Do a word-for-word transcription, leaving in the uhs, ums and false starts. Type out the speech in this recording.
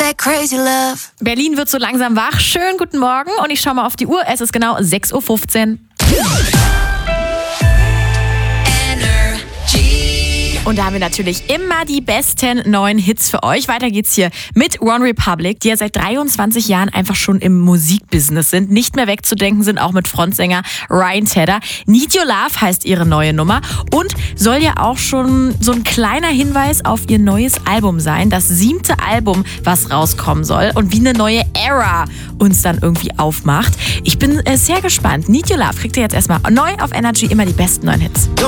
that crazy love. Berlin wird so langsam wach. Schönen guten Morgen und ich schaue mal auf die Uhr. Es ist genau sechs Uhr fünfzehn. Und da haben wir natürlich immer die besten neuen Hits für euch. Weiter geht's hier mit One Republic, die ja seit dreiundzwanzig Jahren einfach schon im Musikbusiness sind. Nicht mehr wegzudenken sind, auch mit Frontsänger Ryan Tedder. Need Your Love heißt ihre neue Nummer und soll ja auch schon so ein kleiner Hinweis auf ihr neues Album sein. Das siebte Album, was rauskommen soll und wie eine neue Era uns dann irgendwie aufmacht. Ich bin äh, sehr gespannt. Need Your Love kriegt ihr jetzt erstmal neu auf Energy, immer die besten neuen Hits.